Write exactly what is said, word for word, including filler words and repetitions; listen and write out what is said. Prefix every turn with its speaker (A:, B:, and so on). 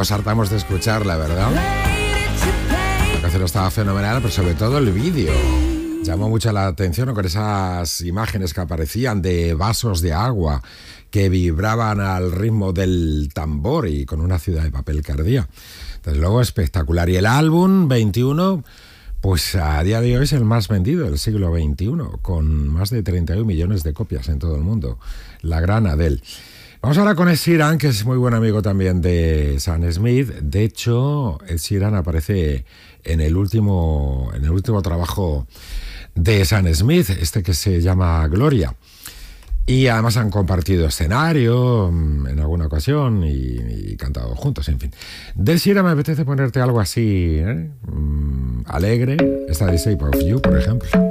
A: nos hartamos de escucharla, ¿verdad? La canción estaba fenomenal, pero sobre todo el vídeo. Llamó mucho la atención con esas imágenes que aparecían de vasos de agua que vibraban al ritmo del tambor y con una ciudad de papel que ardía. Desde luego espectacular. Y el álbum veintiuno, pues a día de hoy es el más vendido del siglo veintiuno, con más de treinta y un millones de copias en todo el mundo. La gran Adele. Vamos ahora con Ed Sheeran, que es muy buen amigo también de Sam Smith. De hecho, Ed Sheeran aparece en el último, en el último trabajo de Sam Smith, este que se llama Gloria. Y además han compartido escenario en alguna ocasión y, y cantado juntos, en fin. De Sheeran me apetece ponerte algo así, ¿eh? Mm, alegre, esta de Shape of You, por ejemplo.